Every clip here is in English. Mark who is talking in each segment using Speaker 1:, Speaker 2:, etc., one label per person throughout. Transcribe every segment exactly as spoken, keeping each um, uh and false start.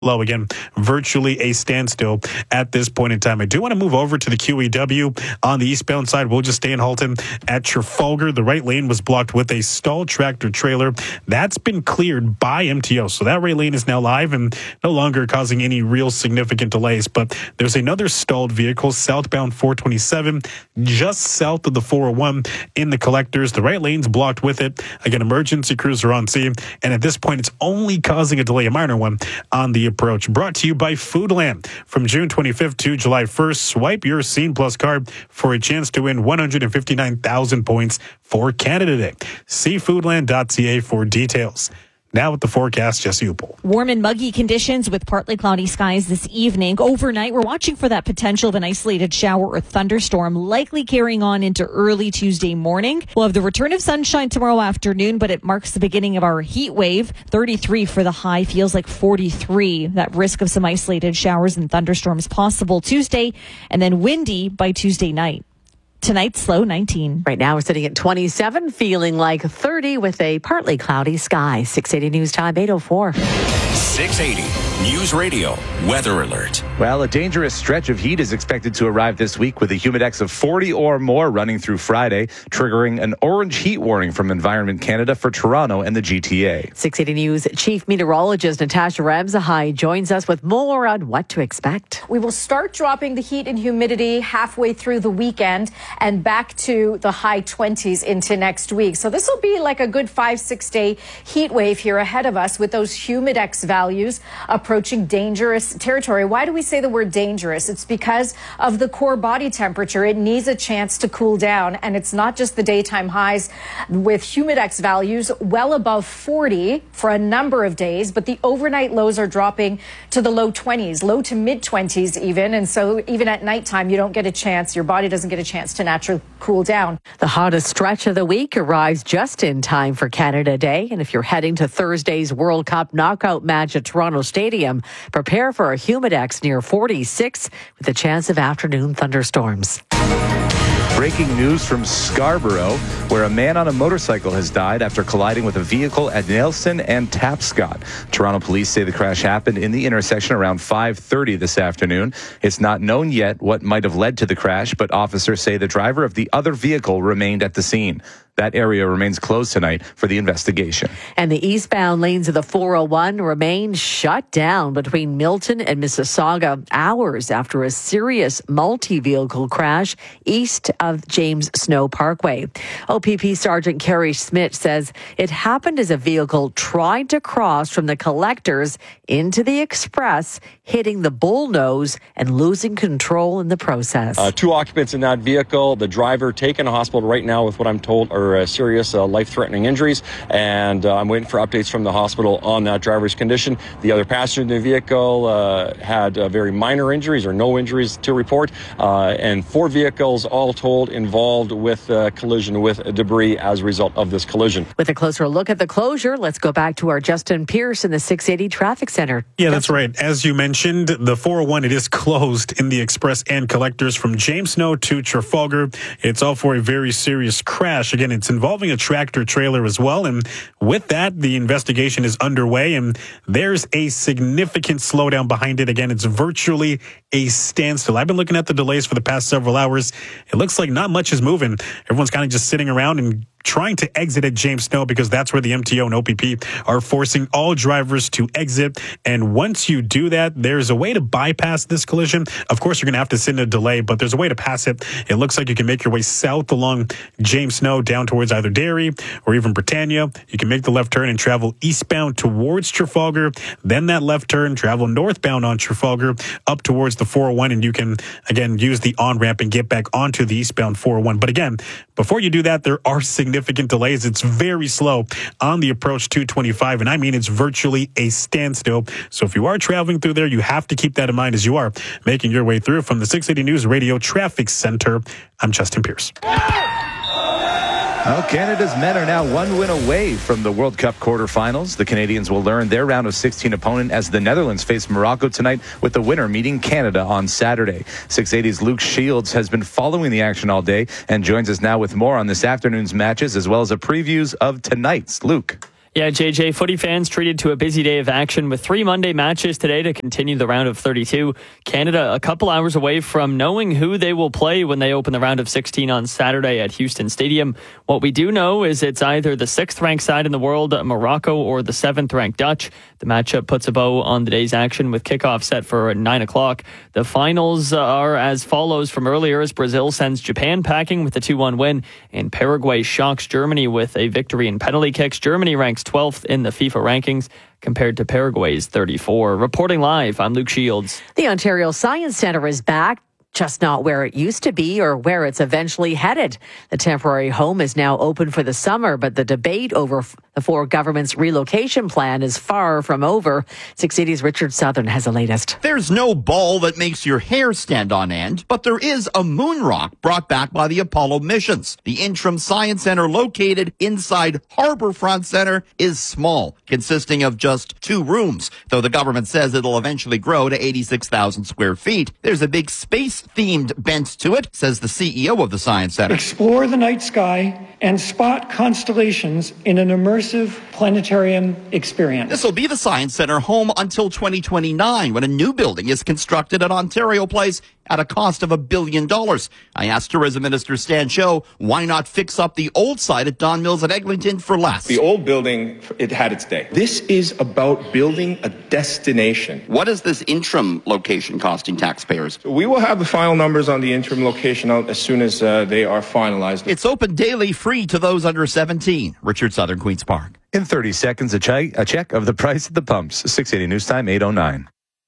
Speaker 1: low. Again, virtually a standstill at this point in time. I do want to move over to the Q E W on the eastbound side. We'll just stay in Halton at Trafalgar. The right lane was blocked with a stalled tractor trailer. That's been cleared by M T O. So that right lane is now live and no longer causing any real significant delays. But there's another stalled vehicle southbound four twenty-seven just south of the four oh one in the collectors. The right lane's blocked with it. Again, emergency crews are on scene. And at this point, it's only causing a delay, a minor one, on the approach. Brought to you by Foodland. From June twenty-fifth to July first, swipe your Scene Plus card for a chance to win one hundred fifty-nine thousand points for Canada Day. See foodland dot c a for details. Now with the forecast, Jesse Upel.
Speaker 2: Warm and muggy conditions with partly cloudy skies this evening. Overnight, we're watching for that potential of an isolated shower or thunderstorm, likely carrying on into early Tuesday morning. We'll have the return of sunshine tomorrow afternoon, but it marks the beginning of our heat wave. thirty-three for the high, feels like forty-three. That risk of some isolated showers and thunderstorms possible Tuesday, and then windy by Tuesday night. Tonight's low nineteen.
Speaker 3: Right now we're sitting at twenty-seven, feeling like thirty with a partly cloudy sky. six eighty News Time, eight oh four.
Speaker 4: six eighty News Radio Weather Alert.
Speaker 5: Well, a dangerous stretch of heat is expected to arrive this week with a humidex of forty or more running through Friday, triggering an orange heat warning from Environment Canada for Toronto and the G T A.
Speaker 3: six eighty News Chief Meteorologist Natasha Ramsahai joins us with more on what to expect.
Speaker 6: We will start dropping the heat and humidity halfway through the weekend and back to the high twenties into next week. So this will be like a good five, six day heat wave here ahead of us with those humidex values approaching dangerous territory. Why do we say the word dangerous? It's because of the core body temperature. It needs a chance to cool down, and it's not just the daytime highs with humidex values well above forty for a number of days, but the overnight lows are dropping to the low twenties, low to mid twenties even, and so even at nighttime you don't get a chance, your body doesn't get a chance to naturally cool down.
Speaker 3: The hottest stretch of the week arrives just in time for Canada Day, and if you're heading to Thursday's World Cup knockout match at Toronto Stadium, prepare for a humidex near forty-six with a chance of afternoon thunderstorms.
Speaker 5: Breaking news from Scarborough, where a man on a motorcycle has died after colliding with a vehicle at Nelson and Tapscott. Toronto police say the crash happened in the intersection around five thirty this afternoon. It's not known yet what might have led to the crash, but officers say the driver of the other vehicle remained at the scene. That area remains closed tonight for the investigation.
Speaker 3: And the eastbound lanes of the four oh one remain shut down between Milton and Mississauga hours after a serious multi-vehicle crash east of James Snow Parkway. O P P Sergeant Carrie Schmidt says it happened as a vehicle tried to cross from the collectors into the express, hitting the bullnose and losing control in the process.
Speaker 7: Uh, two occupants in that vehicle, the driver taken to hospital right now with what I'm told are uh, serious uh, life-threatening injuries, and uh, I'm waiting for updates from the hospital on that driver's condition. The other passenger in the vehicle uh, had uh, very minor injuries or no injuries to report, uh, and four vehicles all told involved with uh, collision with debris as a result of this collision.
Speaker 3: With a closer look at the closure, let's go back to our Justin Pierce in the six eighty Traffic Center.
Speaker 1: Yeah, that's right. As you mentioned, the four oh one, it is closed in the express and collectors from James Snow to Trafalgar. It's all for a very serious crash. Again, it's involving a tractor trailer as well. And with that, the investigation is underway, and there's a significant slowdown behind it. Again, it's virtually a standstill. I've been looking at the delays for the past several hours. It looks like not much is moving. Everyone's kind of just sitting around and trying to exit at James Snow because that's where the M T O and O P P are forcing all drivers to exit. And once you do that, there's a way to bypass this collision. Of course, you're going to have to sit in a delay, but there's a way to pass it. It looks like you can make your way south along James Snow down towards either Derry or even Britannia. You can make the left turn and travel eastbound towards Trafalgar. Then that left turn, travel northbound on Trafalgar up towards the four oh one, and you can, again, use the on-ramp and get back onto the eastbound four oh one. But again, before you do that, there are significant significant delays. It's very slow on the approach two twenty-five, and I mean it's virtually a standstill. So if you are traveling through there, you have to keep that in mind as you are making your way through. From the six eighty News Radio Traffic Center, I'm Justin Pierce.
Speaker 5: Well, Canada's men are now one win away from the World Cup quarterfinals. The Canadians will learn their round of sixteen opponent as the Netherlands face Morocco tonight, with the winner meeting Canada on Saturday. six eighty's Luke Shields has been following the action all day and joins us now with more on this afternoon's matches as well as a previews of tonight's. Luke.
Speaker 8: Yeah, J J, footy fans treated to a busy day of action with three Monday matches today to continue the round of thirty-two. Canada a couple hours away from knowing who they will play when they open the round of sixteen on Saturday at Houston Stadium. What we do know is it's either the sixth-ranked side in the world, Morocco, or the seventh-ranked Dutch. The matchup puts a bow on the day's action with kickoff set for nine o'clock. The finals are as follows from earlier as Brazil sends Japan packing with a two one win, and Paraguay shocks Germany with a victory in penalty kicks. Germany ranks twelfth in the FIFA rankings compared to Paraguay's thirty-four. Reporting live, I'm Luke Shields.
Speaker 3: The Ontario Science Centre is back, just not where it used to be or where it's eventually headed. The temporary home is now open for the summer, but the debate over the Ford government's relocation plan is far from over. six eighty's Richard Southern has the latest.
Speaker 9: There's no ball that makes your hair stand on end, but there is a moon rock brought back by the Apollo missions. The interim science center located inside Harbourfront Center is small, consisting of just two rooms, though the government says it'll eventually grow to eighty-six thousand square feet. There's a big space-themed bent to it, says the C E O of the Science Center.
Speaker 10: Explore the night sky and spot constellations in an immersive planetarium experience.
Speaker 9: This will be the Science Center home until twenty twenty-nine, when a new building is constructed at Ontario Place at a cost of a billion dollars. I asked Tourism Minister Stan Cho, why not fix up the old site at Don Mills at Eglinton for less?
Speaker 11: The old building, it had its day. This is about building a destination.
Speaker 9: What is this interim location costing taxpayers?
Speaker 11: So we will have the final numbers on the interim location out as soon as uh, they are finalized.
Speaker 9: It's open daily, free to those under seventeen. Richard Southern, Queen's Park.
Speaker 5: In thirty seconds, a check, a check of the price at the pumps. six eighty News Time, eight oh nine.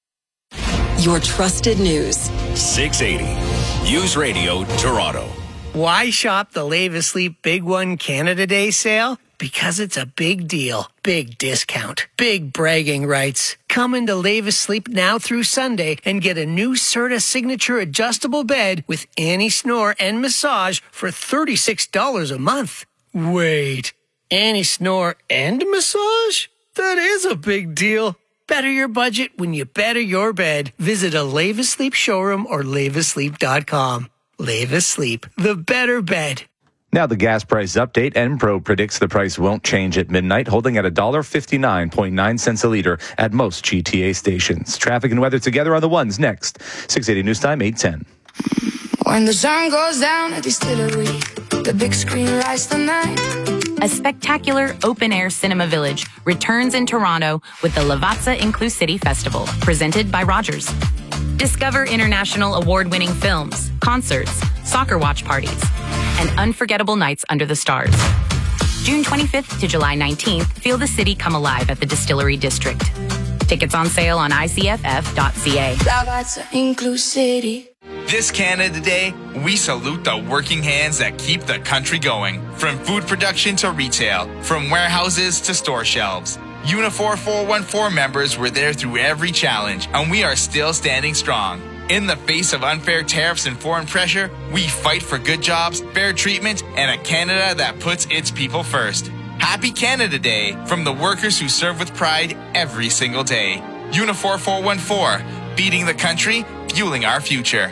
Speaker 12: Your trusted news.
Speaker 4: six eighty News Radio Toronto.
Speaker 13: Why shop the Lave Asleep Big One Canada Day sale? Because it's a big deal, big discount, big bragging rights. Come into Lave Asleep now through Sunday and get a new Serta Signature adjustable bed with anti-snore and massage for thirty-six dollars a month. Wait, anti-snore and massage? That is a big deal. Better your budget when you better your bed. Visit a Lave Asleep showroom or lave asleep dot com. Lave Asleep, the better bed.
Speaker 5: Now the gas price update. Enpro predicts the price won't change at midnight, holding at one dollar fifty-nine point nine cents a liter at most G T A stations. Traffic and weather together on the ones next. six eighty News Time, eight ten.
Speaker 14: When the sun goes down at Distillery, the big screen lights the night.
Speaker 15: A spectacular open-air cinema village returns in Toronto with the Lavazza Inclusivity Festival, presented by Rogers. Discover international award-winning films, concerts, soccer watch parties, and unforgettable nights under the stars. June twenty-fifth to July nineteenth, feel the city come alive at the Distillery District. Tickets on sale on I C F F dot C A.
Speaker 14: Lavazza Inclusivity.
Speaker 16: This Canada Day, we salute the working hands that keep the country going. From food production to retail, from warehouses to store shelves. Unifor four one four members were there through every challenge, and we are still standing strong. In the face of unfair tariffs and foreign pressure, we fight for good jobs, fair treatment, and a Canada that puts its people first. Happy Canada Day from the workers who serve with pride every single day. Unifor four one four, feeding the country, fueling our future.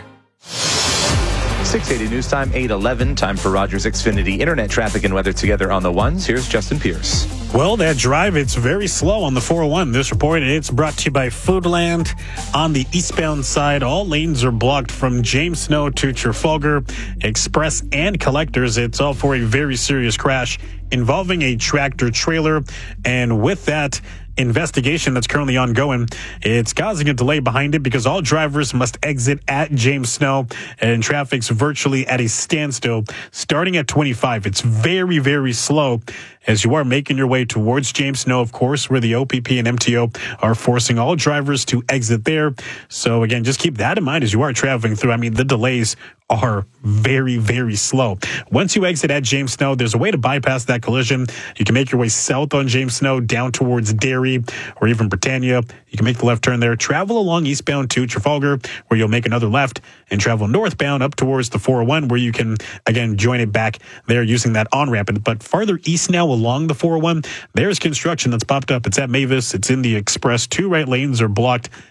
Speaker 5: six eighty News Time, eight eleven. Time for Rogers Xfinity Internet traffic and weather together on the ones. Here's Justin Pierce.
Speaker 1: Well, that drive, it's very slow on the four oh one. This report, it's brought to you by Foodland. On the eastbound side, all lanes are blocked from James Snow to Trafalgar. Express and collectors, it's all for a very serious crash involving a tractor trailer. And with that investigation that's currently ongoing, it's causing a delay behind it because all drivers must exit at James Snow and traffic's virtually at a standstill starting at twenty-five. It's very, very slow as you are making your way towards James Snow, of course, where the O P P and M T O are forcing all drivers to exit there. So again, just keep that in mind as you are traveling through. I mean, the delays are very, very slow. Once you exit at James Snow, there's a way to bypass that collision. You can make your way south on James Snow down towards Derry or even Britannia. You can make the left turn there, travel along eastbound to Trafalgar, where you'll make another left, and travel northbound up towards the four oh one, where you can, again, join it back there using that on-ramp. But farther east now along the four oh one, there's construction that's popped up. It's at Mavis. It's in the Express. Two right lanes are blocked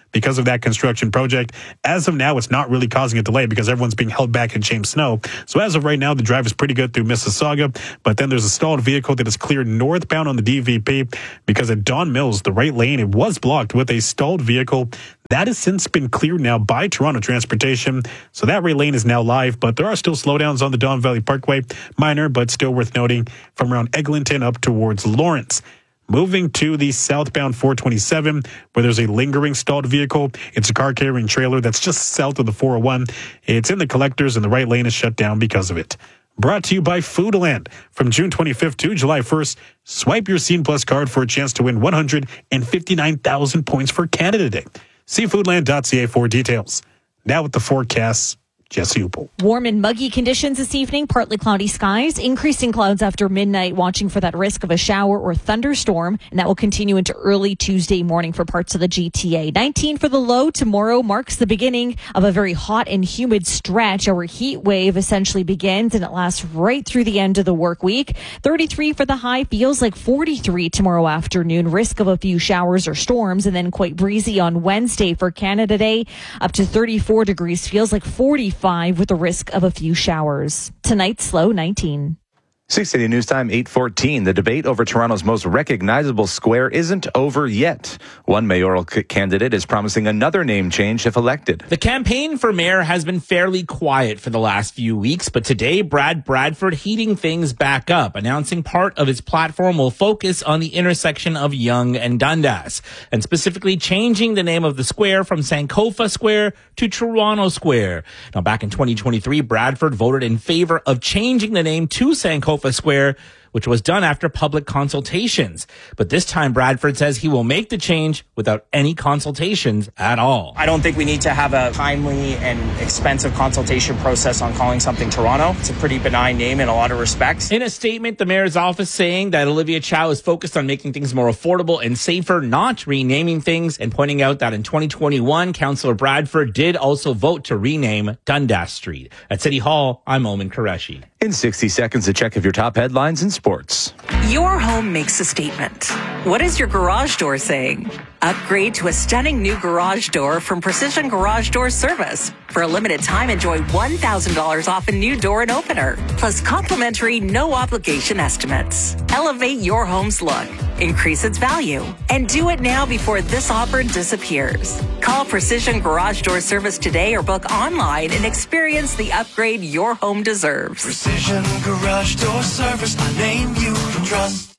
Speaker 1: because of that construction project. As of now, it's not really causing a delay because everyone's being held back in James Snow. So as of right now, the drive is pretty good through Mississauga, but then there's a stalled vehicle that is cleared northbound on the D V P because at Don Mills, the right lane, it was blocked with a stalled vehicle. That has since been cleared now by Toronto Transportation. So that right lane is now live, but there are still slowdowns on the Don Valley Parkway. Minor, but still worth noting, from around Eglinton up towards Lawrence. Moving to the southbound four twenty-seven, where there's a lingering stalled vehicle. It's a car-carrying trailer that's just south of the four oh one. It's in the collectors, and the right lane is shut down because of it. Brought to you by Foodland. From June twenty-fifth to July first, swipe your Scene Plus card for a chance to win one hundred fifty-nine thousand points for Canada Day. See foodland dot c a for details. Now with the forecasts, Jesse Upel.
Speaker 2: Warm and muggy conditions this evening, partly cloudy skies, increasing clouds after midnight, watching for that risk of a shower or thunderstorm, and that will continue into early Tuesday morning for parts of the G T A. nineteen for the low. Tomorrow marks the beginning of a very hot and humid stretch. Our heat wave essentially begins, and it lasts right through the end of the work week. thirty-three for the high, feels like forty-three tomorrow afternoon. Risk of a few showers or storms, and then quite breezy on Wednesday for Canada Day. Up to thirty-four degrees, feels like forty-five with the risk of a few showers. Tonight's low nineteen.
Speaker 5: six eighty News Time, eight fourteen. The debate over Toronto's most recognizable square isn't over yet. One mayoral c- candidate is promising another name change if elected.
Speaker 17: The campaign for mayor has been fairly quiet for the last few weeks, but today Brad Bradford heating things back up, announcing part of his platform will focus on the intersection of Yonge and Dundas, and specifically changing the name of the square from Sankofa Square to Toronto Square. Now, back in twenty twenty-three, Bradford voted in favor of changing the name to Sankofa Square, which was done after public consultations. But this time, Bradford says he will make the change without any consultations at all.
Speaker 18: I don't think we need to have a timely and expensive consultation process on calling something Toronto. It's a pretty benign name in a lot of respects.
Speaker 17: In a statement, the mayor's office saying that Olivia Chow is focused on making things more affordable and safer, not renaming things, and pointing out that in twenty twenty-one, Councillor Bradford did also vote to rename Dundas Street. At City Hall, I'm Oman Qureshi.
Speaker 5: In sixty seconds, a check of your top headlines in sports.
Speaker 19: Your home makes a statement. What is your garage door saying? Upgrade to a stunning new garage door from Precision Garage Door Service. For a limited time, enjoy one thousand dollars off a new door and opener, plus complimentary no-obligation estimates. Elevate your home's look, increase its value, and do it now before this offer disappears. Call Precision Garage Door Service today or book online and experience the upgrade your home deserves.
Speaker 20: Precision Garage Door Service, a name you can trust.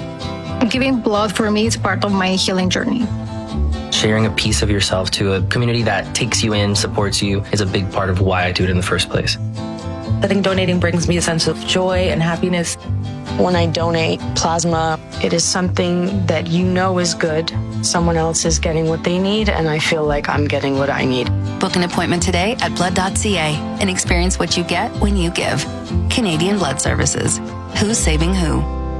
Speaker 21: Giving blood for me is part of my healing journey.
Speaker 22: Sharing a piece of yourself to a community that takes you in, supports you, is a big part of why I do it in the first place.
Speaker 23: I think donating brings me a sense of joy and happiness. When I donate plasma, it is something that you know is good. Someone else is getting what they need, and I feel like I'm getting what I need.
Speaker 24: Book an appointment today at blood dot c a and experience what you get when you give. Canadian Blood Services. Who's saving who?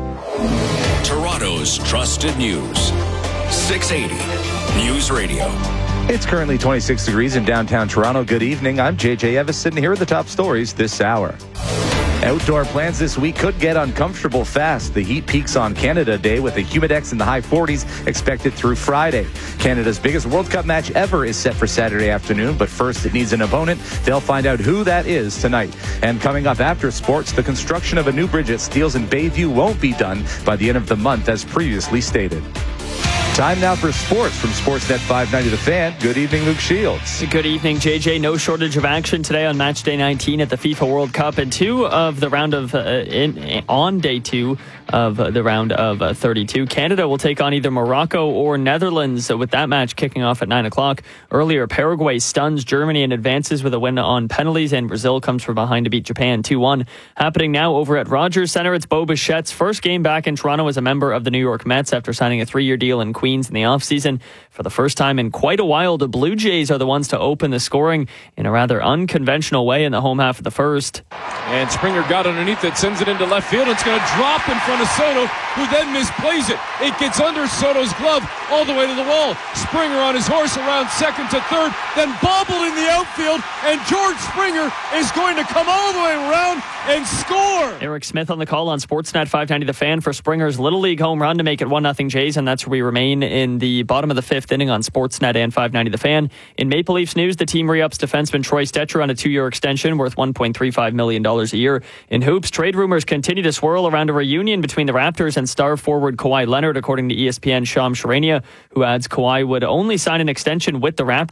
Speaker 4: Toronto's trusted news. six eighty News Radio.
Speaker 5: It's currently twenty-six degrees in downtown Toronto. Good evening. I'm J J Evison. Here are the top stories this hour. Outdoor plans this week could get uncomfortable fast. The heat peaks on Canada Day with a humidex in the high forties expected through Friday. Canada's biggest World Cup match ever is set for Saturday afternoon, but first it needs an opponent. They'll find out who that is tonight. And coming up after sports, the construction of a new bridge at Steeles and Bayview won't be done by the end of the month, as previously stated. Time now for sports from Sportsnet five ninety The Fan. Good evening, Luke Shields.
Speaker 8: Good evening, J J. No shortage of action today on match day nineteen at the FIFA World Cup, and two of the round of uh, in, on day two of the round of uh, thirty-two. Canada will take on either Morocco or Netherlands, with that match kicking off at nine o'clock. Earlier, Paraguay stuns Germany and advances with a win on penalties, and Brazil comes from behind to beat Japan two one. Happening now over at Rogers Centre, it's Bo Bichette's first game back in Toronto as a member of the New York Mets after signing a three-year deal in Queens in the offseason. For the first time in quite a while, the Blue Jays are the ones to open the scoring in a rather unconventional way in the home half of the first.
Speaker 25: And Springer got underneath it, sends it into left field. It's going to drop in front of Soto, who then misplays it. It gets under Soto's glove all the way to the wall. Springer on his horse around second to third, then bobbled in the outfield, and George Springer is going to come all the way around and score.
Speaker 8: Eric Smith on the call on Sportsnet five ninety The Fan for Springer's Little League home run to make it one nothing Jays, and that's where we remain in the bottom of the fifth inning on Sportsnet and five ninety The Fan. In Maple Leafs news, the team re-ups defenseman Troy Stecher on a two-year extension worth one point three five million dollars a year. In hoops, trade rumors continue to swirl around a reunion between the Raptors and star forward Kawhi Leonard, according to E S P N Shams Charania, who adds Kawhi would only sign an extension with the Raptors